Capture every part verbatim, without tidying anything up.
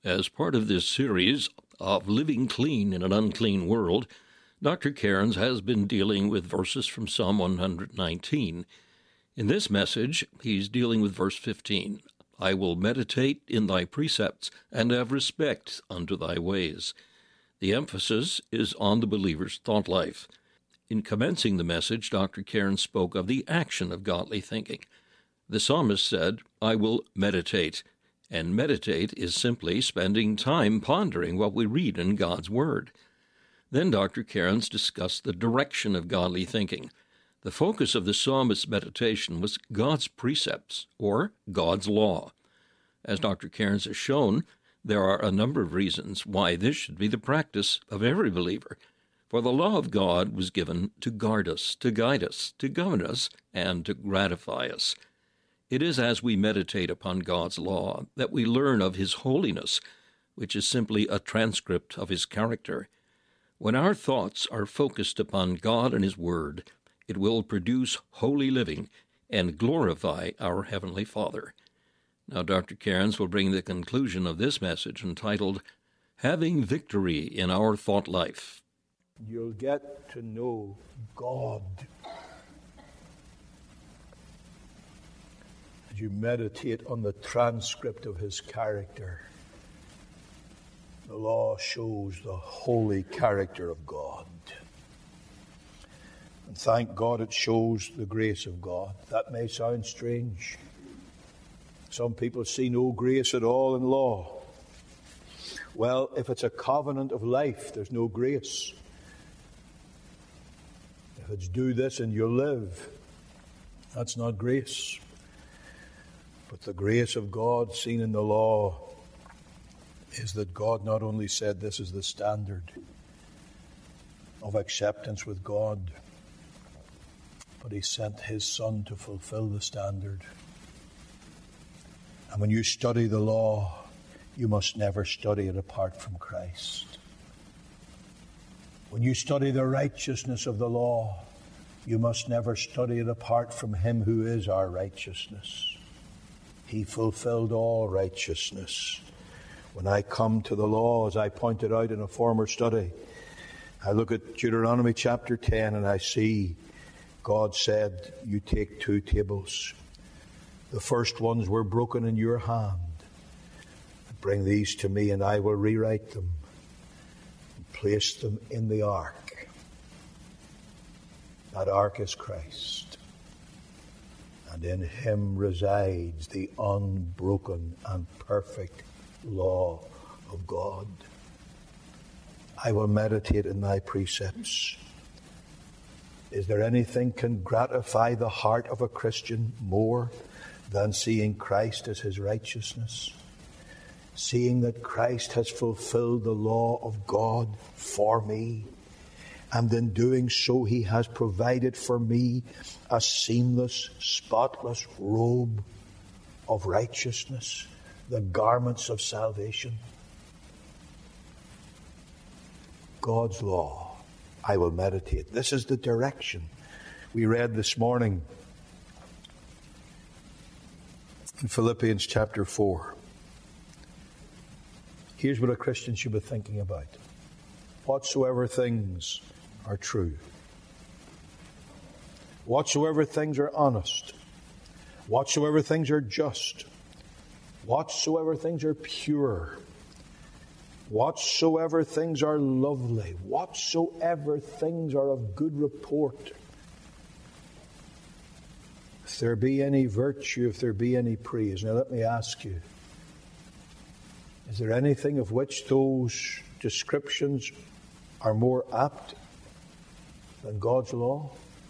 As part of this series of Living Clean in an Unclean World, Doctor Cairns has been dealing with verses from Psalm one hundred nineteen. In this message, he's dealing with verse fifteen. I will meditate in thy precepts and have respect unto thy ways. The emphasis is on the believer's thought life. In commencing the message, Doctor Cairns spoke of the action of godly thinking. The psalmist said, I will meditate. And meditate is simply spending time pondering what we read in God's Word. Then Doctor Cairns discussed the direction of godly thinking. The focus of the psalmist's meditation was God's precepts, or God's law. As Doctor Cairns has shown, there are a number of reasons why this should be the practice of every believer. For the law of God was given to guard us, to guide us, to govern us, and to gratify us. It is as we meditate upon God's law that we learn of His holiness, which is simply a transcript of His character. When our thoughts are focused upon God and His Word, it will produce holy living and glorify our Heavenly Father. Now, Doctor Cairns will bring the conclusion of this message entitled, Having Victory in Our Thought Life. You'll get to know God as you meditate on the transcript of His character. The law shows the holy character of God. And thank God it shows the grace of God. That may sound strange. Some people see no grace at all in law. Well, if it's a covenant of life, there's no grace. If it's do this and you'll live, that's not grace. But the grace of God seen in the law is that God not only said this is the standard of acceptance with God, but He sent His Son to fulfill the standard. And when you study the law, you must never study it apart from Christ. When you study the righteousness of the law, you must never study it apart from Him who is our righteousness. He fulfilled all righteousness. When I come to the law, as I pointed out in a former study, I look at Deuteronomy chapter ten and I see God said, you take two tables. The first ones were broken in your hand. Bring these to me and I will rewrite them and place them in the ark. That ark is Christ. And in Him resides the unbroken and perfect law of God. I will meditate in thy precepts. Is there anything can gratify the heart of a Christian more than seeing Christ as his righteousness? Seeing that Christ has fulfilled the law of God for me, and in doing so He has provided for me a seamless, spotless robe of righteousness, the garments of salvation. God's law, I will meditate. This is the direction we read this morning in Philippians chapter four. Here's what a Christian should be thinking about. Whatsoever things are true, whatsoever things are honest, whatsoever things are just, whatsoever things are pure, whatsoever things are lovely, whatsoever things are of good report, if there be any virtue, if there be any praise. Now let me ask you, is there anything of which those descriptions are more apt than God's law?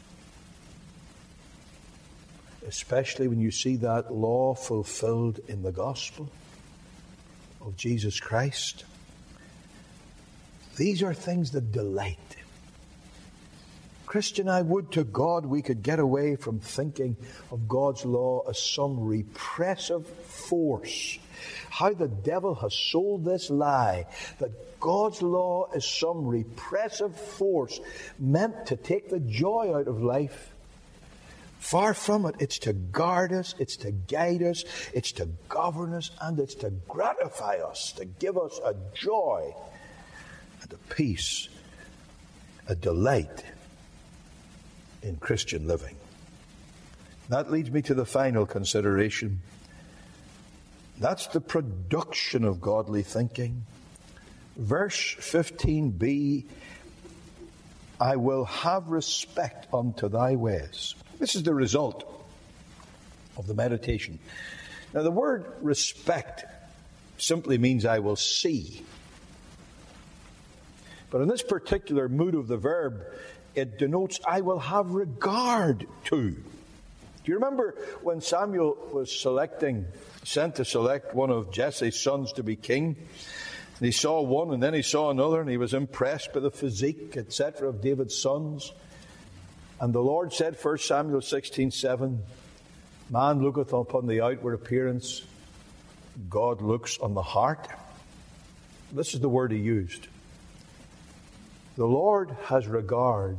Especially when you see that law fulfilled in the gospel of Jesus Christ. These are things that delight. Christian, I would to God we could get away from thinking of God's law as some repressive force. How the devil has sold this lie that God's law is some repressive force meant to take the joy out of life. Far from it. It's to guard us, it's to guide us, it's to govern us, and it's to gratify us, to give us a joy and a peace, a delight in Christian living. That leads me to the final consideration. That's the production of godly thinking. Verse fifteen b, I will have respect unto thy ways. This is the result of the meditation. Now, the word respect simply means I will see. But in this particular mood of the verb, it denotes I will have regard to. Do you remember when Samuel was selecting, sent to select one of Jesse's sons to be king? And he saw one and then he saw another, and he was impressed by the physique, et cetera, of David's sons. And the Lord said, First Samuel sixteen seven, man looketh upon the outward appearance, God looks on the heart. This is the word he used. The Lord has regard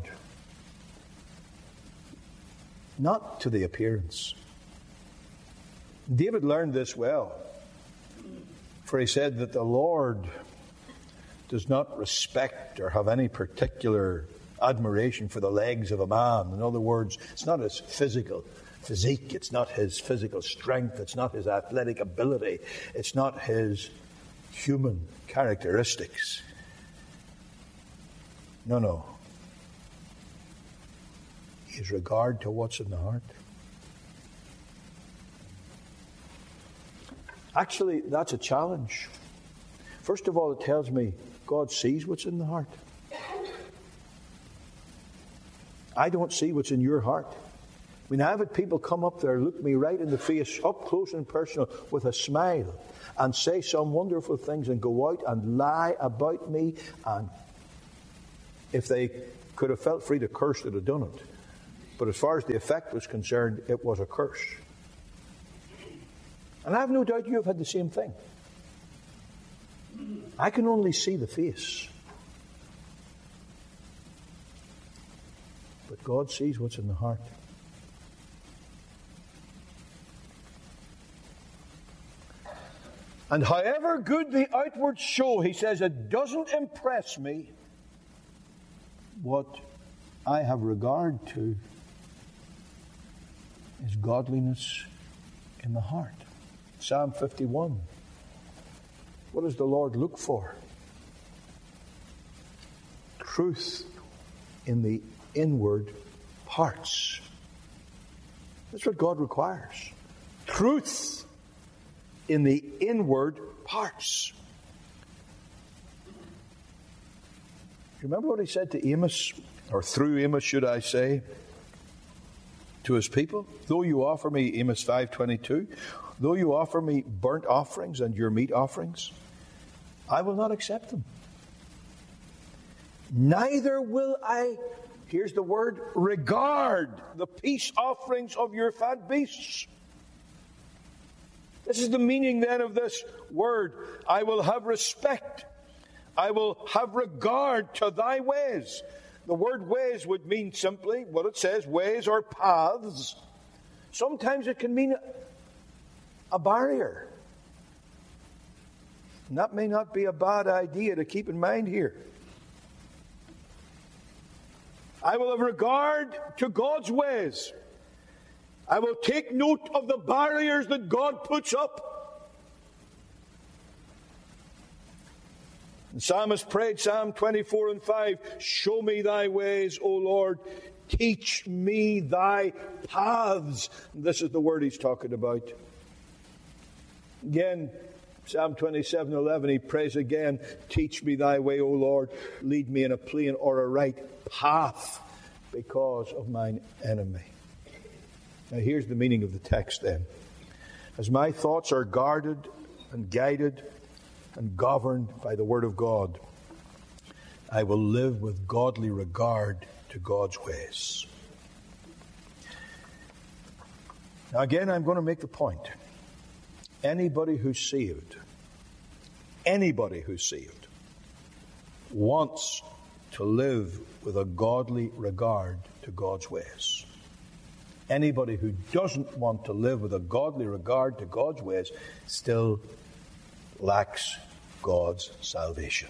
not to the appearance. David learned this well, for he said that the Lord does not respect or have any particular admiration for the legs of a man. In other words, it's not his physical physique, it's not his physical strength, it's not his athletic ability, it's not his human characteristics. No, no. His regard to what's in the heart. Actually, that's a challenge. First of all, it tells me God sees what's in the heart. I don't see what's in your heart. I mean, I've had people come up there, look me right in the face, up close and personal, with a smile, and say some wonderful things and go out and lie about me, and if they could have felt free to curse, they'd have done it. But as far as the effect was concerned, it was a curse. And I have no doubt you have had the same thing. I can only see the face. But God sees what's in the heart. And however good the outward show, he says, it doesn't impress me. What I have regard to is godliness in the heart. Psalm fifty-one. What does the Lord look for? Truth in the inward parts. That's what God requires. Truth in the inward parts. Remember what he said to Amos, or through Amos, should I say, to his people? Though you offer me, Amos five twenty-two, though you offer me burnt offerings and your meat offerings, I will not accept them. Neither will I, here's the word, regard the peace offerings of your fat beasts. This is the meaning then of this word. I will have respect. I will have regard to thy ways. The word ways would mean simply what it says, ways or paths. Sometimes it can mean a barrier. And that may not be a bad idea to keep in mind here. I will have regard to God's ways. I will take note of the barriers that God puts up. The psalmist prayed, Psalm twenty-four and five, show me thy ways, O Lord. Teach me thy paths. And this is the word he's talking about. Again, Psalm twenty-seven eleven, he prays again, teach me thy way, O Lord. Lead me in a plain or a right path because of mine enemy. Now here's the meaning of the text then. As my thoughts are guarded and guided and governed by the Word of God, I will live with godly regard to God's ways. Now again, I'm going to make the point. Anybody who's saved, anybody who's saved, wants to live with a godly regard to God's ways. Anybody who doesn't want to live with a godly regard to God's ways still lacks God's salvation.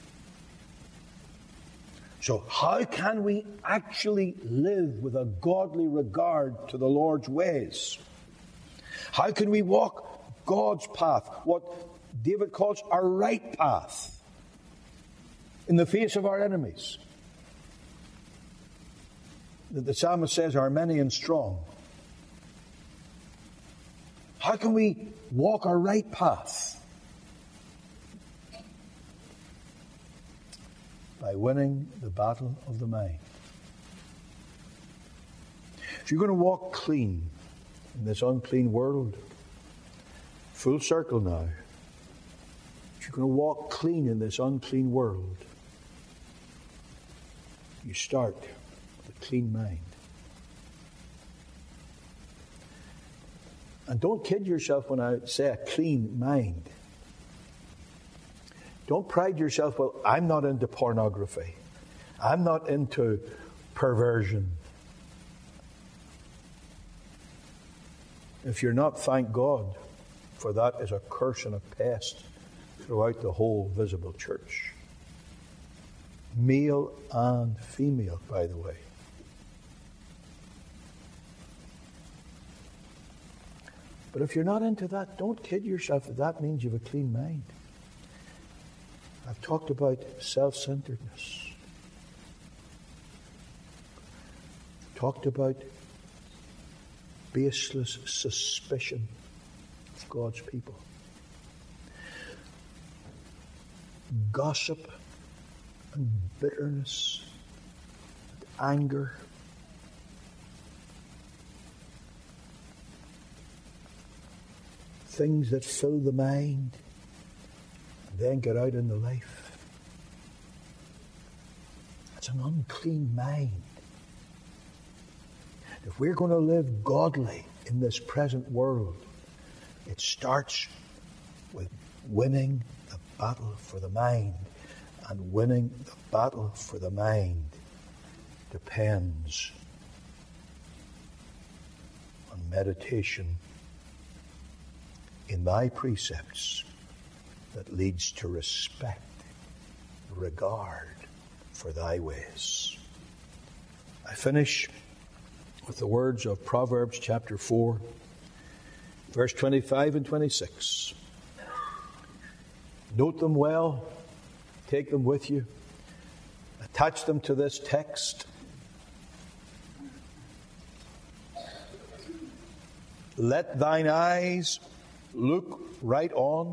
So how can we actually live with a godly regard to the Lord's ways? How can we walk God's path, what David calls our right path, in the face of our enemies? The psalmist says are many and strong. How can we walk our right path? By winning the battle of the mind. If you're going to walk clean in this unclean world, full circle now, if you're going to walk clean in this unclean world, you start with a clean mind. And don't kid yourself when I say a clean mind. Don't pride yourself, well, I'm not into pornography. I'm not into perversion. If you're not, thank God, for that is a curse and a pest throughout the whole visible church. Male and female, by the way. But if you're not into that, don't kid yourself that that means you have a clean mind. I've talked about self-centeredness. Talked about baseless suspicion of God's people. Gossip and bitterness and anger. Things that fill the mind and then get out into life. It's an unclean mind. If we're going to live godly in this present world, it starts with winning the battle for the mind. And winning the battle for the mind depends on meditation in thy precepts that leads to respect, regard for thy ways. I finish with the words of Proverbs chapter four, verse twenty-five and twenty-six. Note them well, take them with you, attach them to this text. Let thine eyes look right on,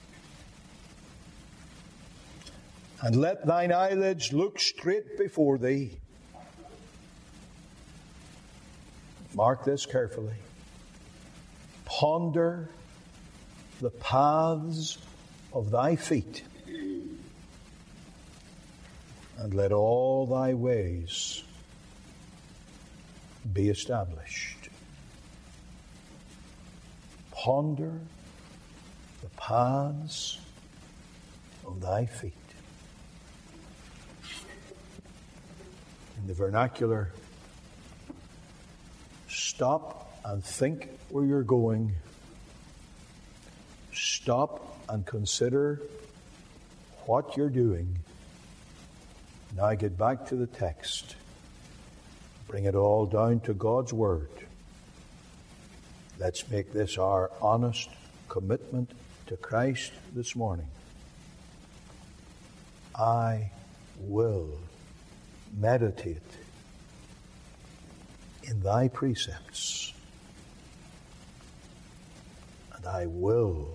and let thine eyelids look straight before thee. Mark this carefully. Ponder the paths of thy feet, and let all thy ways be established. Ponder the paths of thy feet. In the vernacular, stop and think where you're going. Stop and consider what you're doing. Now get back to the text. Bring it all down to God's Word. Let's make this our honest commitment to Christ this morning. I will meditate in thy precepts, and I will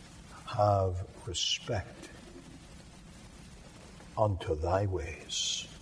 have respect unto thy ways.